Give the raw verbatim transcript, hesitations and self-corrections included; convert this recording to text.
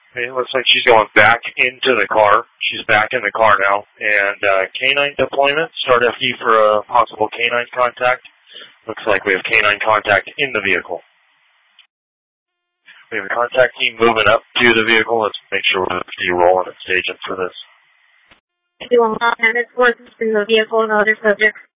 It looks like she's going back into the car. She's back in the car now. And uh, canine deployment, start F D for a possible canine contact. Looks like we have canine contact in the vehicle. We have a contact team moving up to the vehicle. Let's make sure we're F D rolling and staging for this. Do a lot of work in the vehicle and other subjects.